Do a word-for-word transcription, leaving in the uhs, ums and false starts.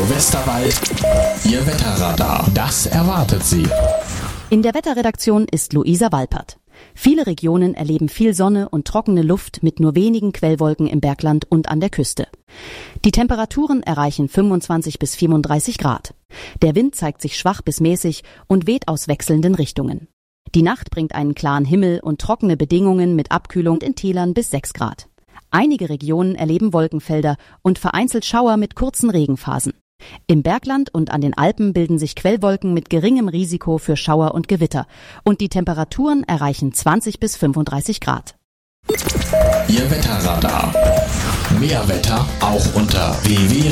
Radio Westerwald, Ihr Wetterradar. Das erwartet Sie. In der Wetterredaktion ist Luisa Walpert. Viele Regionen erleben viel Sonne und trockene Luft mit nur wenigen Quellwolken im Bergland und an der Küste. Die Temperaturen erreichen fünfundzwanzig bis vierunddreißig Grad. Der Wind zeigt sich schwach bis mäßig und weht aus wechselnden Richtungen. Die Nacht bringt einen klaren Himmel und trockene Bedingungen mit Abkühlung in Tälern bis sechs Grad. Einige Regionen erleben Wolkenfelder und vereinzelt Schauer mit kurzen Regenphasen. Im Bergland und an den Alpen bilden sich Quellwolken mit geringem Risiko für Schauer und Gewitter und die Temperaturen erreichen zwanzig bis fünfunddreißig Grad. Ihr Wetterradar. Mehr Wetter auch unter w w w punkt